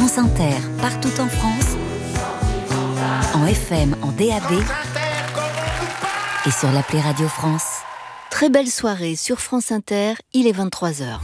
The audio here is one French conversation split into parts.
France Inter, partout en France, en FM, en DAB et sur l'appli Radio France. Très belle soirée sur France Inter, il est 23h.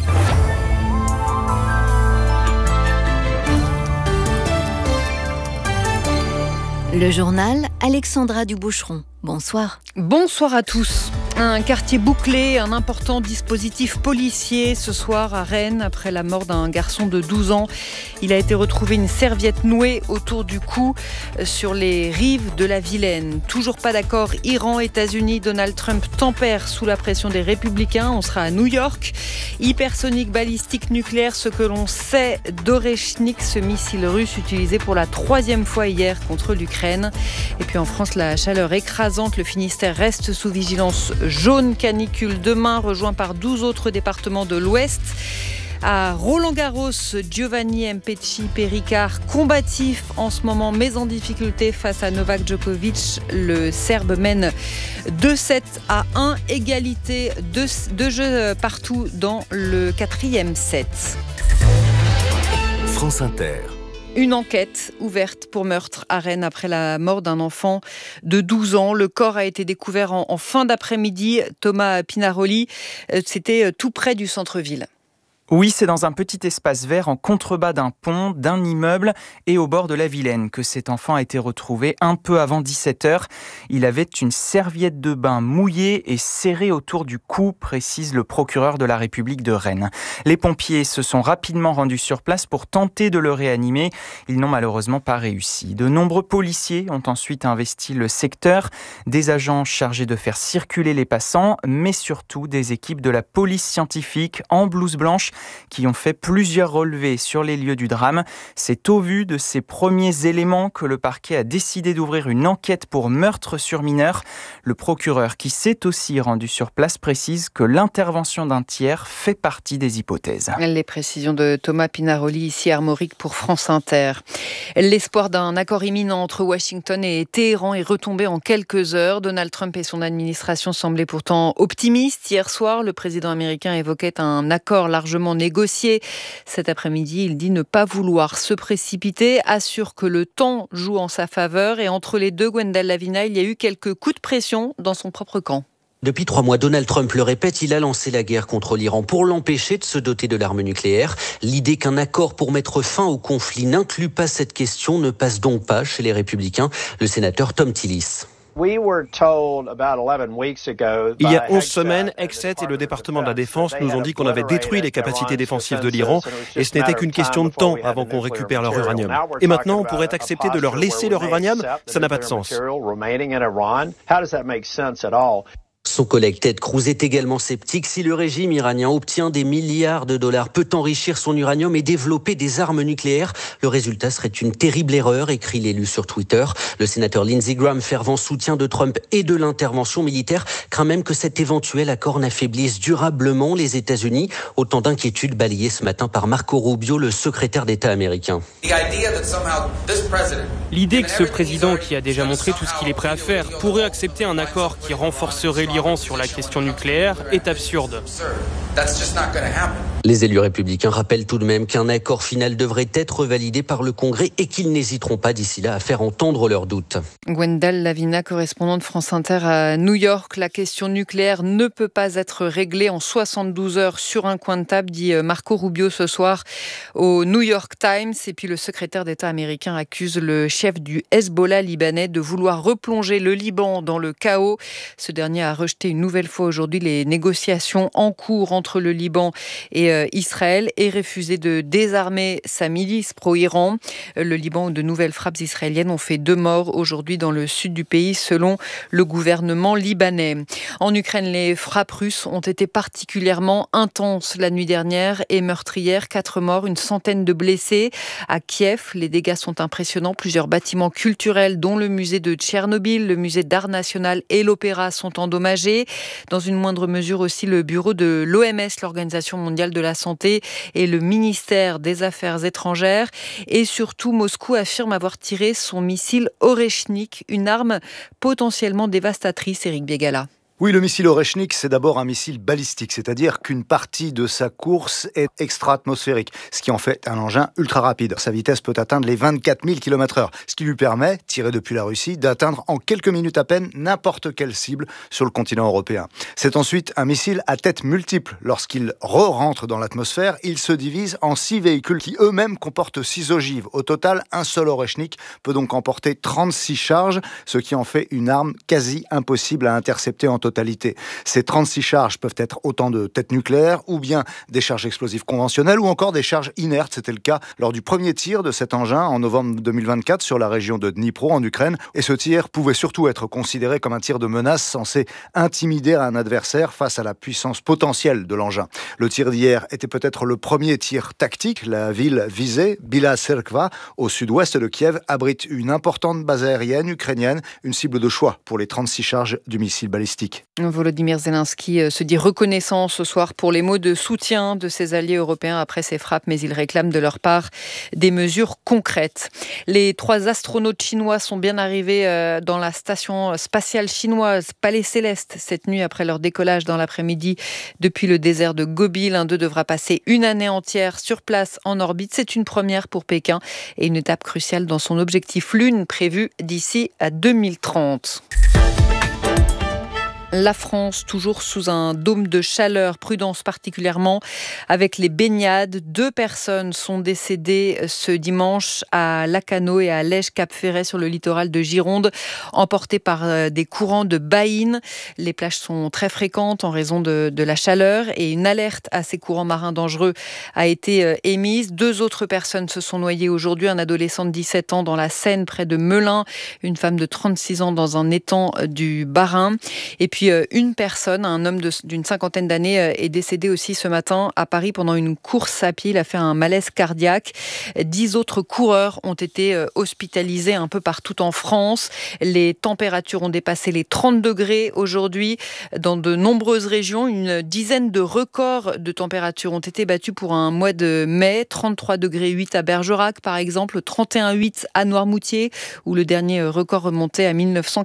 Le journal, Alexandra Duboucheron. Bonsoir. Bonsoir à tous. Un quartier bouclé, un important dispositif policier ce soir à Rennes après la mort d'un garçon de 12 ans. Il a été retrouvé une serviette nouée autour du cou sur les rives de la Vilaine. Toujours pas d'accord, Iran, États-Unis, Donald Trump tempère sous la pression des républicains. On sera à New York. Hypersonique, balistique, nucléaire, ce que l'on sait d'Oreshnik, ce missile russe utilisé pour la 3e fois hier contre l'Ukraine. Et puis en France, la chaleur écrasante, le Finistère reste sous vigilance jaune canicule demain, rejoint par 12 autres départements de l'Ouest. À Roland-Garros, Giovanni Mpetshi Perricard, combatif en ce moment, mais en difficulté face à Novak Djokovic. Le Serbe mène 2-7 à 1, égalité, 2 jeux partout dans le 4e set. France Inter. Une enquête ouverte pour meurtre à Rennes après la mort d'un enfant de 12 ans. Le corps a été découvert en fin d'après-midi. Thomas Pinaroli, c'était tout près du centre-ville. Oui, c'est dans un petit espace vert en contrebas d'un pont, d'un immeuble et au bord de la Vilaine que cet enfant a été retrouvé un peu avant 17h. Il avait une serviette de bain mouillée et serrée autour du cou, précise le procureur de la République de Rennes. Les pompiers se sont rapidement rendus sur place pour tenter de le réanimer. Ils n'ont malheureusement pas réussi. De nombreux policiers ont ensuite investi le secteur, des agents chargés de faire circuler les passants, mais surtout des équipes de la police scientifique en blouse blanche qui ont fait plusieurs relevés sur les lieux du drame. C'est au vu de ces premiers éléments que le parquet a décidé d'ouvrir une enquête pour meurtre sur mineur. Le procureur, qui s'est aussi rendu sur place, précise que l'intervention d'un tiers fait partie des hypothèses. Les précisions de Thomas Pinaroli, ici Armorique pour France Inter. L'espoir d'un accord imminent entre Washington et Téhéran est retombé en quelques heures. Donald Trump et son administration semblaient pourtant optimistes. Hier soir, le président américain évoquait un accord largement négocié. Cet après-midi, il dit ne pas vouloir se précipiter, assure que le temps joue en sa faveur et entre les deux, Gwendal Lavina, il y a eu quelques coups de pression dans son propre camp. Depuis 3 mois, Donald Trump le répète, il a lancé la guerre contre l'Iran pour l'empêcher de se doter de l'arme nucléaire. L'idée qu'un accord pour mettre fin au conflit n'inclut pas cette question ne passe donc pas chez les Républicains. Le sénateur Thom Tillis. Il y a 11 semaines, Hexet et le département de la Défense nous ont dit qu'on avait détruit les capacités défensives de l'Iran et ce n'était qu'une question de temps avant qu'on récupère leur uranium. Et maintenant, on pourrait accepter de leur laisser leur uranium ? Ça n'a pas de sens. Son collègue Ted Cruz est également sceptique. Si le régime iranien obtient des milliards de dollars, peut enrichir son uranium et développer des armes nucléaires. Le résultat serait une terrible erreur, écrit l'élu sur Twitter. Le sénateur Lindsey Graham, fervent soutien de Trump et de l'intervention militaire, craint même que cet éventuel accord n'affaiblisse durablement les États-Unis. Autant d'inquiétudes balayées ce matin par Marco Rubio, le secrétaire d'État américain. L'idée que ce président, qui a déjà montré tout ce qu'il est prêt à faire, pourrait accepter un accord qui renforcerait l'Iran sur la question nucléaire est absurde. Les élus républicains rappellent tout de même qu'un accord final devrait être validé par le Congrès et qu'ils n'hésiteront pas d'ici là à faire entendre leurs doutes. Gwendal Lavina, correspondante France Inter à New York. La question nucléaire ne peut pas être réglée en 72 heures sur un coin de table, dit Marco Rubio ce soir au New York Times. Et puis le secrétaire d'État américain accuse le chef du Hezbollah libanais de vouloir replonger le Liban dans le chaos. Ce dernier a rejeté une nouvelle fois aujourd'hui les négociations en cours entre le Liban et Israël et refusé de désarmer sa milice pro-Iran. Le Liban, où de nouvelles frappes israéliennes ont fait 2 morts aujourd'hui dans le sud du pays, selon le gouvernement libanais. En Ukraine, les frappes russes ont été particulièrement intenses la nuit dernière et meurtrières. 4 morts, une centaine de blessés. À Kiev, les dégâts sont impressionnants. Plusieurs bâtiments culturels, dont le musée de Tchernobyl, le musée d'art national et l'opéra, sont endommagés. Dans une moindre mesure aussi, le bureau de l'OMS, l'Organisation mondiale de la santé, et le ministère des Affaires étrangères. Et surtout, Moscou affirme avoir tiré son missile Oreshnik, une arme potentiellement dévastatrice, Éric Biégala. Oui, le missile Oreshnik, c'est d'abord un missile balistique, c'est-à-dire qu'une partie de sa course est extra-atmosphérique, ce qui en fait un engin ultra rapide. Sa vitesse peut atteindre les 24 000 km/h, ce qui lui permet, tiré depuis la Russie, d'atteindre en quelques minutes à peine n'importe quelle cible sur le continent européen. C'est ensuite un missile à tête multiple. Lorsqu'il rentre dans l'atmosphère, il se divise en 6 véhicules qui eux-mêmes comportent 6 ogives. Au total, un seul Oreshnik peut donc emporter 36 charges, ce qui en fait une arme quasi impossible à intercepter en totalité. Ces 36 charges peuvent être autant de têtes nucléaires ou bien des charges explosives conventionnelles ou encore des charges inertes. C'était le cas lors du premier tir de cet engin en novembre 2024 sur la région de Dnipro en Ukraine. Et ce tir pouvait surtout être considéré comme un tir de menace censé intimider un adversaire face à la puissance potentielle de l'engin. Le tir d'hier était peut-être le premier tir tactique. La ville visée, Bila Tserkva, au sud-ouest de Kiev, abrite une importante base aérienne ukrainienne, une cible de choix pour les 36 charges du missile balistique. Volodymyr Zelensky se dit reconnaissant ce soir pour les mots de soutien de ses alliés européens après ces frappes, mais il réclame de leur part des mesures concrètes. Les 3 astronautes chinois sont bien arrivés dans la station spatiale chinoise Palais Céleste cette nuit après leur décollage dans l'après-midi depuis le désert de Gobi. L'un d'eux devra passer une année entière sur place en orbite. C'est une première pour Pékin et une étape cruciale dans son objectif Lune prévu d'ici à 2030. La France, toujours sous un dôme de chaleur, prudence particulièrement avec les baignades. 2 personnes sont décédées ce dimanche à Lacanau et à Lège-Cap-Ferret sur le littoral de Gironde, emportées par des courants de baïnes. Les plages sont très fréquentes en raison de la chaleur et une alerte à ces courants marins dangereux a été émise. 2 autres personnes se sont noyées aujourd'hui, un adolescent de 17 ans dans la Seine près de Melun, une femme de 36 ans dans un étang du Bas-Rhin. Et puis une personne, un homme d'une 50aine d'années, est décédé aussi ce matin à Paris pendant une course à pied. Il a fait un malaise cardiaque. 10 autres coureurs ont été hospitalisés un peu partout en France. Les températures ont dépassé les 30 degrés aujourd'hui dans de nombreuses régions. Une dizaine de records de température ont été battus pour un mois de mai. 33,8 degrés à Bergerac, par exemple, 31,8 à Noirmoutier, où le dernier record remontait à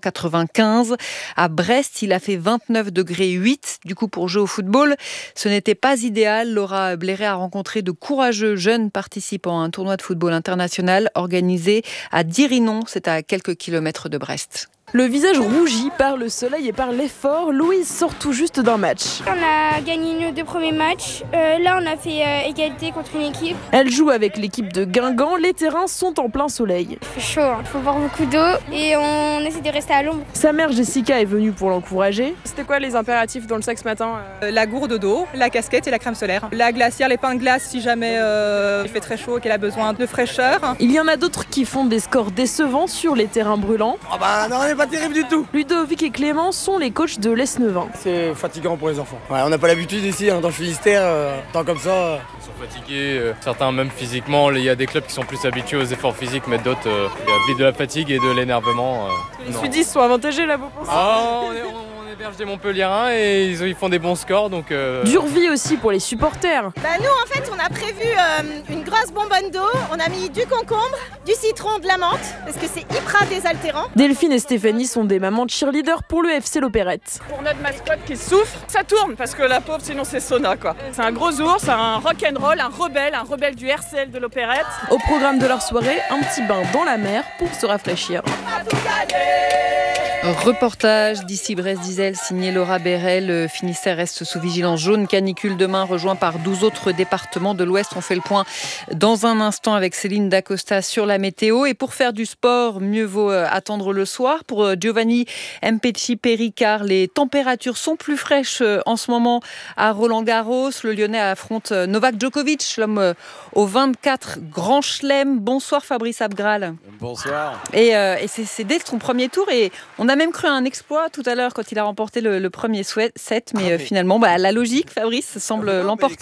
1995. À Brest, il a fait 29,8 degrés. Du coup, pour jouer au football, ce n'était pas idéal. Laura Blairet a rencontré de courageux jeunes participants à un tournoi de football international organisé à Dirinon. C'est à quelques kilomètres de Brest. Le visage rougi par le soleil et par l'effort, Louise sort tout juste d'un match. On a gagné nos 2 premiers matchs. Là, on a fait égalité contre une équipe. Elle joue avec l'équipe de Guingamp. Les terrains sont en plein soleil. Il fait chaud, il faut boire beaucoup d'eau et on essaie de rester à l'ombre. Sa mère Jessica est venue pour l'encourager. C'était quoi les impératifs dans le sac ce matin ? La gourde d'eau, la casquette et la crème solaire. La glacière, les pains de glace si jamais il fait très chaud et qu'elle a besoin de fraîcheur. Il y en a d'autres qui font des scores décevants sur les terrains brûlants. Non, on n'est pas terrible du tout. Ludovic et Clément sont les coachs de l'Esnevin. C'est fatigant pour les enfants. Ouais, on n'a pas l'habitude ici, dans le Finistère, tant comme ça. Ils sont fatigués, certains même physiquement. Il y a des clubs qui sont plus habitués aux efforts physiques, mais d'autres, il y a vite de la fatigue et de l'énervement. Les sudistes sont avantagés là, vous pensez ? On héberge des Montpelliérains et ils font des bons scores. Donc Dure vie aussi pour les supporters. Nous, en fait, on a prévu une grosse bonbonne d'eau. On a mis du concombre, du citron, de la menthe, parce que c'est hyper désaltérant. Delphine et Stéphanie sont des mamans cheerleaders pour le FC L'Opérette. Pour notre mascotte qui souffre, ça tourne, parce que la pauvre, sinon c'est sauna, quoi. C'est un gros ours, un rock'n'roll, un rebelle du RCL de l'Opérette. Au programme de leur soirée, un petit bain dans la mer pour se rafraîchir. Reportage d'ici Brest-Diesel, signé Laura Blairet. Le Finistère reste sous vigilance jaune canicule demain, rejoint par 12 autres départements de l'Ouest. On fait le point dans un instant avec Céline Dacosta sur la météo. Et pour faire du sport, mieux vaut attendre le soir. Pour Giovanni Mpetshi Péricard, les températures sont plus fraîches en ce moment à Roland-Garros. Le Lyonnais affronte Novak Djokovic, l'homme au 24 Grand Chelem. Bonsoir Fabrice Abgral. Bonsoir. Et c'est dès son premier tour et on a même cru à un exploit tout à l'heure quand il a remporté le premier set, mais finalement, la logique, Fabrice, semble l'emporter.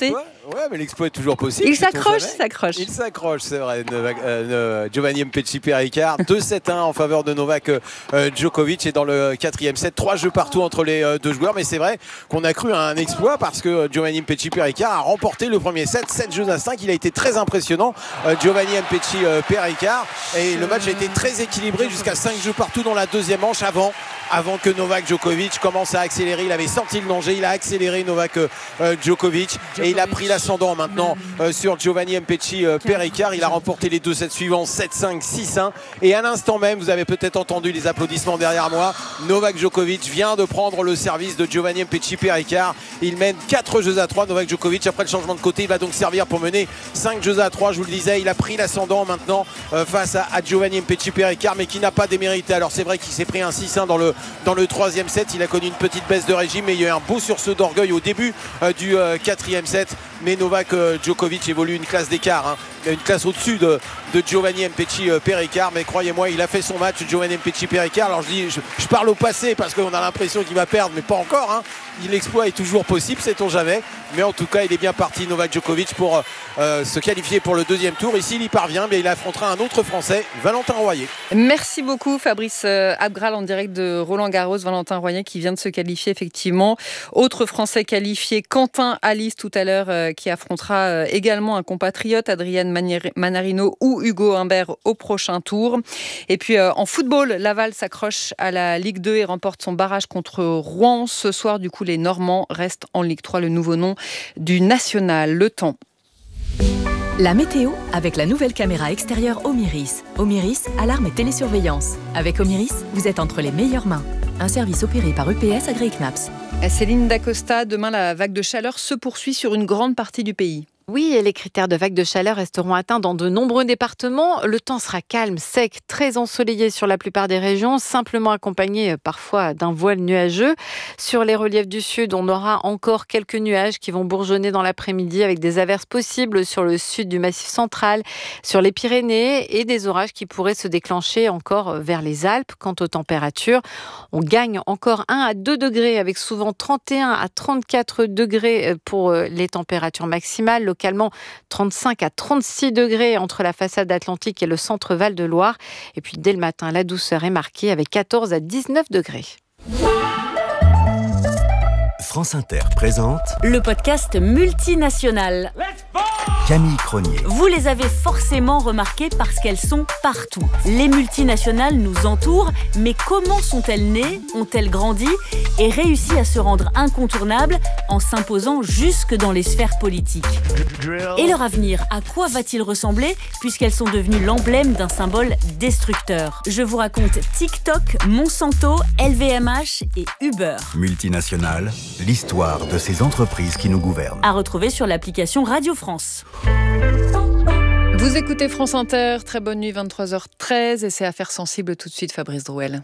Ouais, mais l'exploit est toujours possible. Il s'accroche. Il s'accroche, c'est vrai. Giovanni Mpetshi-Perricard, 2-7-1 en faveur de Novak Djokovic. Et dans le 4e set, 3 jeux partout entre les deux joueurs. Mais c'est vrai qu'on a cru à un exploit parce que Giovanni Mpetshi-Perricard a remporté le premier set, 7-5. Il a été très impressionnant, Giovanni Mpetshi-Perricard. Et le match a été très équilibré jusqu'à 5 jeux partout dans la deuxième manche avant que Novak Djokovic commence à accélérer. Il avait senti le danger, il a accéléré Novak Djokovic et il a pris l'ascendant maintenant sur Giovanni Mpetshi-Perricard. Il a remporté les 2 sets suivants, 7-5, 6-1. Et à l'instant même, vous avez peut-être entendu les applaudissements derrière moi, Novak Djokovic vient de prendre le service de Giovanni Mpetshi-Perricard. Il mène 4-3. Novak Djokovic, après le changement de côté, il va donc servir pour mener 5-3. Je vous le disais, il a pris l'ascendant maintenant face à Giovanni Mpetshi-Perricard, mais qui n'a pas démérité. Alors c'est vrai qu'il s'est pris un 6-1 dans le 3e set. Il a connu une petite baisse de régime, mais il y a eu un beau sursaut d'orgueil au début du 4e set. Mais Novak Djokovic évolue une classe d'écart, une classe au-dessus de Giovanni Mpetshi-Perricard. Mais croyez-moi, il a fait son match, Giovanni Mpetshi-Perricard. Alors je parle au passé parce qu'on a l'impression qu'il va perdre, mais pas encore. L'exploit est toujours possible, sait-on jamais. Mais en tout cas, il est bien parti, Novak Djokovic, pour se qualifier pour le 2e tour. Et s'il y parvient, il affrontera un autre Français, Valentin Royer. Merci beaucoup Fabrice Abgral en direct de Roland-Garros. Valentin Royer qui vient de se qualifier effectivement. Autre Français qualifié, Quentin Alice tout à l'heure, qui affrontera également un compatriote, Adrien Manarino ou Hugo Humbert au prochain tour. Et puis en football, Laval s'accroche à la Ligue 2 et remporte son barrage contre Rouen. Ce soir, du coup, les Normands restent en Ligue 3, le nouveau nom du national. Le temps. La météo avec la nouvelle caméra extérieure Omiris. Omiris, alarme et télésurveillance. Avec Omiris, vous êtes entre les meilleures mains. Un service opéré par EPS Agri-Knaps. Céline Dacosta, demain la vague de chaleur se poursuit sur une grande partie du pays. Oui, et les critères de vague de chaleur resteront atteints dans de nombreux départements. Le temps sera calme, sec, très ensoleillé sur la plupart des régions, simplement accompagné parfois d'un voile nuageux. Sur les reliefs du sud, on aura encore quelques nuages qui vont bourgeonner dans l'après-midi avec des averses possibles sur le sud du Massif central, sur les Pyrénées et des orages qui pourraient se déclencher encore vers les Alpes. Quant aux températures, on gagne encore 1 à 2 degrés avec souvent 31 à 34 degrés pour les températures maximales. Localement, 35 à 36 degrés entre la façade atlantique et le centre Val-de-Loire. Et puis dès le matin, la douceur est marquée avec 14 à 19 degrés. France Inter présente le podcast multinational. Camille Cronier. Vous les avez forcément remarquées parce qu'elles sont partout. Les multinationales nous entourent, mais comment sont-elles nées, ont-elles grandi et réussi à se rendre incontournables en s'imposant jusque dans les sphères politiques ? Et leur avenir, à quoi va-t-il ressembler puisqu'elles sont devenues l'emblème d'un symbole destructeur ? Je vous raconte TikTok, Monsanto, LVMH et Uber. Multinationales, l'histoire de ces entreprises qui nous gouvernent. À retrouver sur l'application Radio France. Vous écoutez France Inter, très bonne nuit, 23h13, et c'est Affaires sensibles tout de suite, Fabrice Drouel.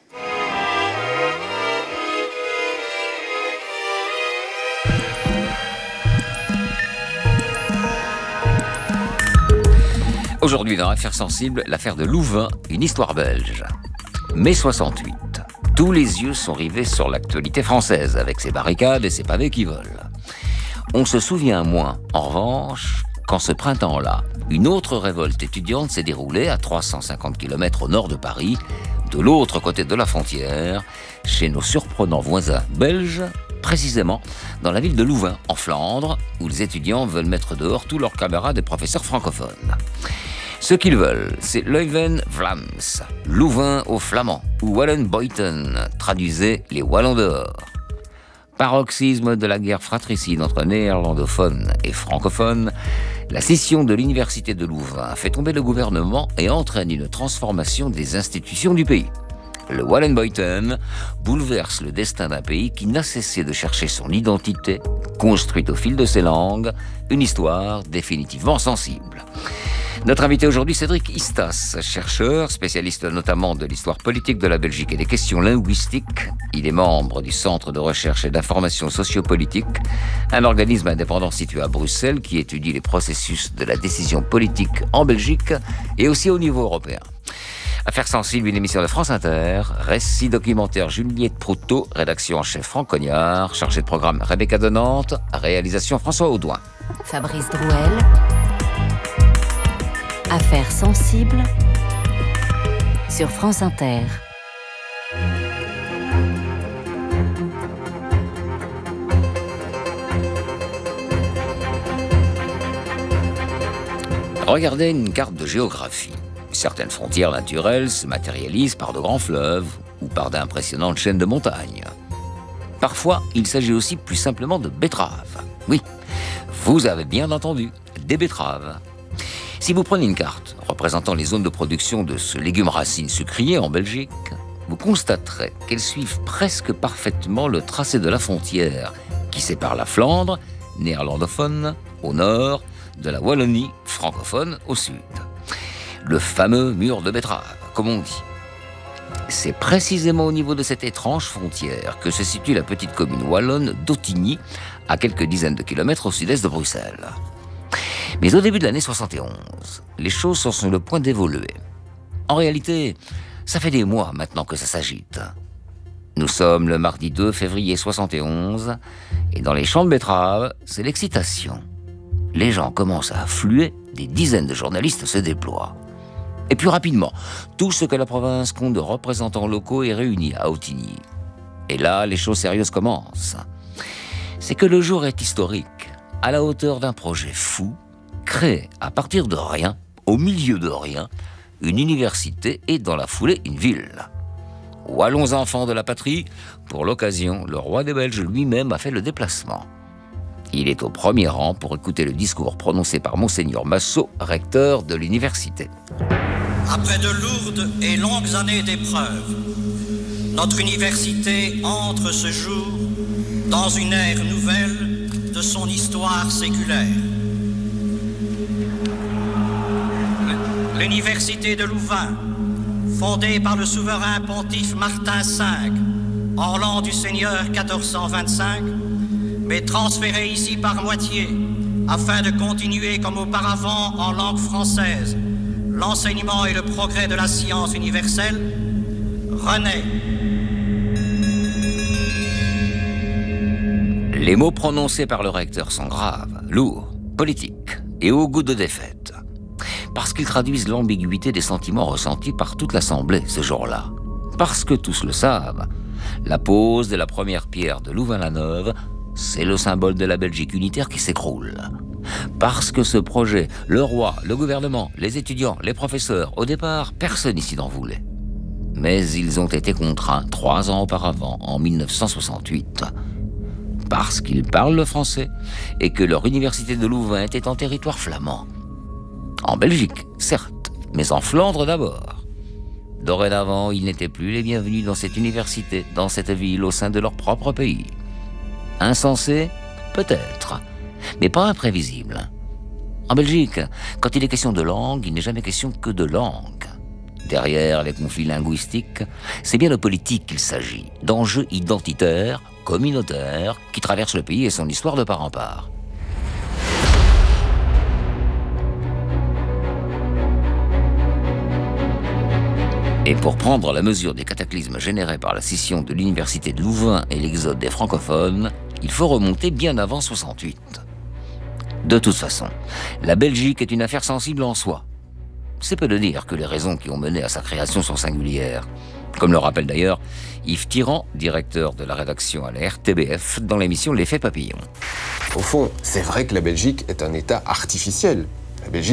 Aujourd'hui dans Affaires sensibles, l'affaire de Louvain, une histoire belge. Mai 68. Tous les yeux sont rivés sur l'actualité française, avec ses barricades et ses pavés qui volent. On se souvient moins, en revanche, qu'en ce printemps-là, une autre révolte étudiante s'est déroulée à 350 km au nord de Paris, de l'autre côté de la frontière, chez nos surprenants voisins belges, précisément dans la ville de Louvain, en Flandre, où les étudiants veulent mettre dehors tous leurs camarades et professeurs francophones. Ce qu'ils veulent, c'est Leuven-Vlaams, Louvain au flamand, ou Wallenbuiten, traduisait les Wallons dehors. Paroxysme de la guerre fratricide entre néerlandophones et francophones, la scission de l'université de Louvain fait tomber le gouvernement et entraîne une transformation des institutions du pays. Le Wallenbuiten bouleverse le destin d'un pays qui n'a cessé de chercher son identité, construite au fil de ses langues, une histoire définitivement sensible. Notre invité aujourd'hui, Cédric Istas, chercheur, spécialiste notamment de l'histoire politique de la Belgique et des questions linguistiques. Il est membre du Centre de recherche et d'information sociopolitique, un organisme indépendant situé à Bruxelles qui étudie les processus de la décision politique en Belgique et aussi au niveau européen. Affaires sensibles, une émission de France Inter, récit documentaire Juliette Proutot, rédaction en chef Franck Cognard, chargé de programme Rebecca Denante, réalisation François Audouin. Fabrice Drouel. Affaires sensibles sur France Inter. Regardez une carte de géographie. Certaines frontières naturelles se matérialisent par de grands fleuves ou par d'impressionnantes chaînes de montagnes. Parfois, il s'agit aussi plus simplement de betteraves. Oui, vous avez bien entendu, des betteraves. Si vous prenez une carte représentant les zones de production de ce légume racine sucrier en Belgique, vous constaterez qu'elles suivent presque parfaitement le tracé de la frontière qui sépare la Flandre, néerlandophone, au nord, de la Wallonie, francophone, au sud. Le fameux mur de betterave, comme on dit. C'est précisément au niveau de cette étrange frontière que se situe la petite commune wallonne d'Ottigny, à quelques dizaines de kilomètres au sud-est de Bruxelles. Mais au début de l'année 71, les choses sont sur le point d'évoluer. En réalité, ça fait des mois maintenant que ça s'agite. Nous sommes le mardi 2 février 71, et dans les champs de betteraves, c'est l'excitation. Les gens commencent à affluer, des dizaines de journalistes se déploient. Et plus rapidement, tout ce que la province compte de représentants locaux est réuni à Ottigny. Et là, les choses sérieuses commencent. C'est que le jour est historique, à la hauteur d'un projet fou, créé à partir de rien, au milieu de rien, une université et dans la foulée une ville. Wallons enfants de la patrie, pour l'occasion, le roi des Belges lui-même a fait le déplacement. Il est au premier rang pour écouter le discours prononcé par Monseigneur Massot, recteur de l'université. Après de lourdes et longues années d'épreuves, notre université entre ce jour dans une ère nouvelle de son histoire séculaire. L'université de Louvain, fondée par le souverain pontife Martin V en l'an du Seigneur 1425, mais transférée ici par moitié afin de continuer comme auparavant en langue française l'enseignement et le progrès de la science universelle, renaît. Les mots prononcés par le recteur sont graves, lourds, politiques et au goût de défaite. Parce qu'ils traduisent l'ambiguïté des sentiments ressentis par toute l'Assemblée ce jour-là. Parce que tous le savent, la pose de la première pierre de Louvain-la-Neuve, c'est le symbole de la Belgique unitaire qui s'écroule. Parce que ce projet, le roi, le gouvernement, les étudiants, les professeurs, au départ, personne ici n'en voulait. Mais ils ont été contraints 3 ans auparavant, en 1968. Parce qu'ils parlent le français et que leur université de Louvain était en territoire flamand. En Belgique, certes, mais en Flandre d'abord. Dorénavant, ils n'étaient plus les bienvenus dans cette université, dans cette ville, au sein de leur propre pays. Insensé, peut-être, mais pas imprévisible. En Belgique, quand il est question de langue, il n'est jamais question que de langue. Derrière les conflits linguistiques, c'est bien de politique qu'il s'agit, d'enjeux identitaires, communautaires, qui traversent le pays et son histoire de part en part. Et pour prendre la mesure des cataclysmes générés par la scission de l'université de Louvain et l'exode des francophones, il faut remonter bien avant 68. De toute façon, la Belgique est une affaire sensible en soi. C'est peu de dire que les raisons qui ont mené à sa création sont singulières. Comme le rappelle d'ailleurs Yves Tirant, directeur de la rédaction à la RTBF, dans l'émission L'Effet Papillon. Au fond, c'est vrai que la Belgique est un État artificiel. La Belgique